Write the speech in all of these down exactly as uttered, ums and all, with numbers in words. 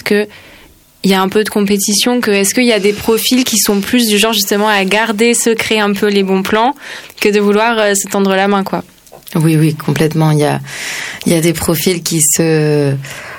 que il y a un peu de compétition, que est-ce qu'il y a des profils qui sont plus du genre justement à garder secret un peu les bons plans que de vouloir euh, se tendre la main, quoi. Oui, oui, complètement. Il y a, il y a des profils qui se,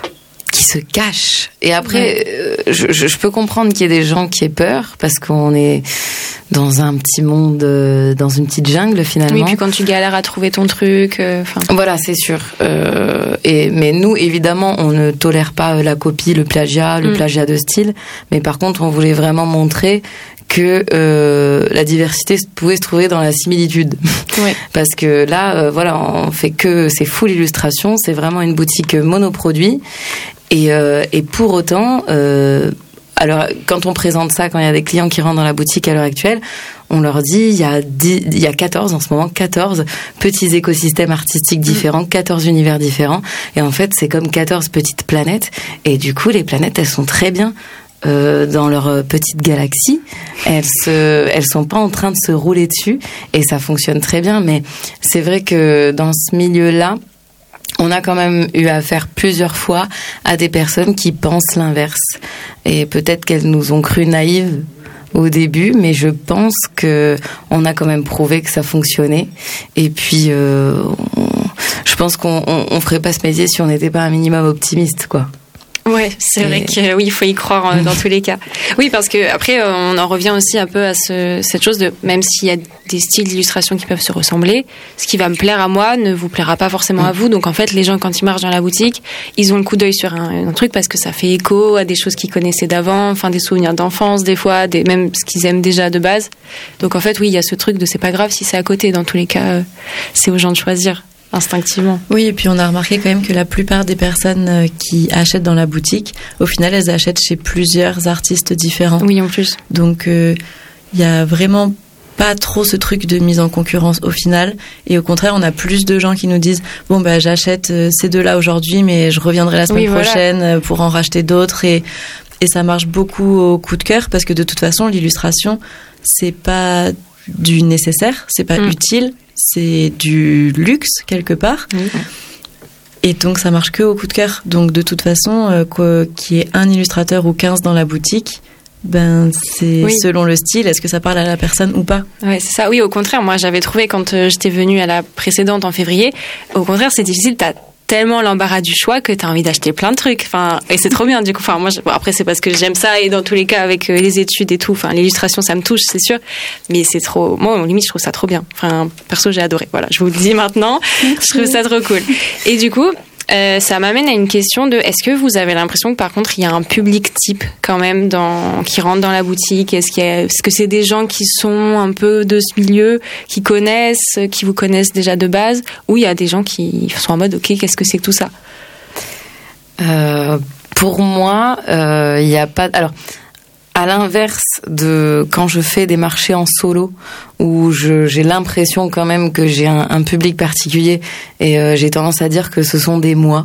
qui se cachent. Et après, ouais. euh, je, je peux comprendre qu'il y ait des gens qui aient peur parce qu'on est dans un petit monde, euh, dans une petite jungle finalement. Oui, puis quand tu galères à trouver ton truc, enfin. Euh, voilà, c'est sûr. Euh, et mais nous, évidemment, on ne tolère pas la copie, le plagiat, le mm. plagiat de style. Mais par contre, on voulait vraiment montrer que euh, la diversité pouvait se trouver dans la similitude. Oui. Parce que là, euh, voilà, on fait que c'est full illustration, c'est vraiment une boutique monoproduit. Et, euh, et pour autant, euh, alors quand on présente ça, quand il y a des clients qui rentrent dans la boutique à l'heure actuelle, on leur dit il y a dix, il y a quatorze en ce moment, quatorze petits écosystèmes artistiques différents, quatorze univers différents. Et en fait, c'est comme quatorze petites planètes. Et du coup, les planètes, elles sont très bien Euh, dans leur petite galaxie, elles se, elles sont pas en train de se rouler dessus et ça fonctionne très bien. Mais c'est vrai que dans ce milieu-là, on a quand même eu affaire plusieurs fois à des personnes qui pensent l'inverse. Et peut-être qu'elles nous ont cru naïves au début, mais je pense que on a quand même prouvé que ça fonctionnait. Et puis, euh, on, je pense qu'on on, on ferait pas ce métier si on n'était pas un minimum optimiste, quoi. Ouais, c'est et... vrai que oui, il faut y croire euh, dans tous les cas. Oui, parce que après, euh, on en revient aussi un peu à ce, cette chose de même s'il y a des styles d'illustration qui peuvent se ressembler, ce qui va me plaire à moi ne vous plaira pas forcément à vous. Donc en fait, les gens quand ils marchent dans la boutique, ils ont le coup d'œil sur un, un truc parce que ça fait écho à des choses qu'ils connaissaient d'avant, enfin des souvenirs d'enfance, des fois, des même ce qu'ils aiment déjà de base. Donc en fait, oui, il y a ce truc de c'est pas grave si c'est à côté. Dans tous les cas, euh, c'est aux gens de choisir. Instinctivement. Oui, et puis on a remarqué quand même que la plupart des personnes qui achètent dans la boutique, au final, elles achètent chez plusieurs artistes différents. Oui, en plus. Donc, il euh, y a vraiment pas trop ce truc de mise en concurrence au final. Et au contraire, on a plus de gens qui nous disent « Bon, bah, j'achète ces deux-là aujourd'hui, mais je reviendrai la semaine oui, prochaine voilà. pour en racheter d'autres. » Et, et ça marche beaucoup au coup de cœur parce que de toute façon, l'illustration, c'est pas du nécessaire, c'est pas mmh. utile. C'est du luxe quelque part oui. Et donc ça marche que au coup de cœur. Donc de toute façon euh, quoi, qu'il y ait un illustrateur ou quinze dans la boutique, ben c'est oui. selon le style, est-ce que ça parle à la personne ou pas. Ouais, c'est ça. Oui, au contraire, moi j'avais trouvé quand euh, j'étais venue à la précédente en février, au contraire c'est difficile, t'as tellement l'embarras du choix que t'as envie d'acheter plein de trucs. Enfin, et c'est trop bien du coup. Enfin, moi, je, bon, après c'est parce que j'aime ça et dans tous les cas avec euh, les études et tout. Enfin, l'illustration, ça me touche, c'est sûr. Mais c'est trop. Moi, limite, je trouve ça trop bien. Enfin, perso, j'ai adoré. Voilà, je vous le dis maintenant. Je trouve ça trop cool. Et du coup, euh, ça m'amène à une question de est-ce que vous avez l'impression que par contre, il y a un public type quand même dans qui rentre dans la boutique. Est-ce qu'il y a, est-ce que c'est des gens qui sont un peu de ce milieu, qui connaissent, qui vous connaissent déjà de base, ou il y a des gens qui sont en mode ok, qu'est-ce que c'est que tout ça? Euh, pour moi, il euh, y a pas. Alors, à l'inverse de quand je fais des marchés en solo, où je, j'ai l'impression quand même que j'ai un, un public particulier, et euh, j'ai tendance à dire que ce sont des moi.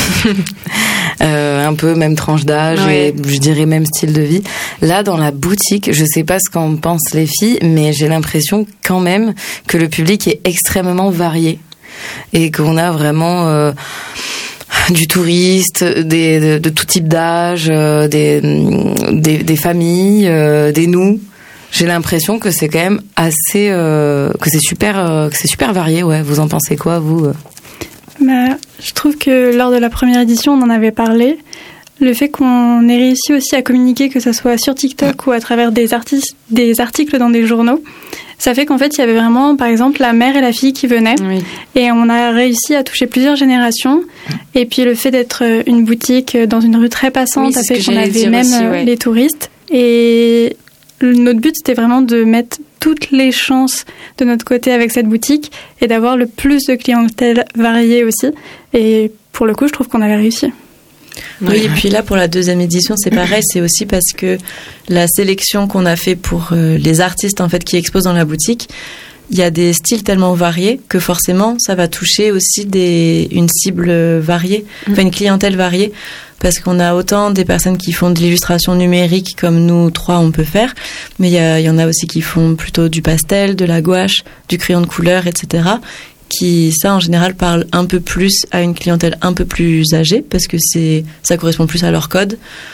euh, un peu même tranche d'âge ouais. et je dirais même style de vie. Là, dans la boutique, je sais pas ce qu'en pensent les filles, mais j'ai l'impression quand même que le public est extrêmement varié et qu'on a vraiment euh, du touriste, des, de, de tout type d'âge, euh, des, des, des familles, euh, des nous. J'ai l'impression que c'est quand même assez, euh, que c'est super, euh, que c'est super varié. Ouais, vous en pensez quoi, vous? Bah, je trouve que lors de la première édition, on en avait parlé. Le fait qu'on ait réussi aussi à communiquer, que ce soit sur TikTok ou à travers des, artistes, des articles dans des journaux, ça fait qu'en fait, il y avait vraiment, par exemple, la mère et la fille qui venaient. Oui. Et on a réussi à toucher plusieurs générations. Et puis le fait d'être une boutique dans une rue très passante, oui, a fait qu'on avait même aussi, ouais. les touristes. Et notre but, c'était vraiment de mettre toutes les chances de notre côté avec cette boutique et d'avoir le plus de clientèle variée aussi. Et pour le coup, je trouve qu'on avait réussi. Oui, et puis là, pour la deuxième édition, c'est pareil. C'est aussi parce que la sélection qu'on a fait pour euh, les artistes en fait qui exposent dans la boutique, il y a des styles tellement variés que forcément, ça va toucher aussi des, une cible variée, enfin une clientèle variée. Parce qu'on a autant des personnes qui font de l'illustration numérique comme nous trois on peut faire, mais il y, a, il y en a aussi qui font plutôt du pastel, de la gouache, du crayon de couleur, et cetera. Qui, ça en général, parle un peu plus à une clientèle un peu plus âgée parce que c'est, ça correspond plus à leur code.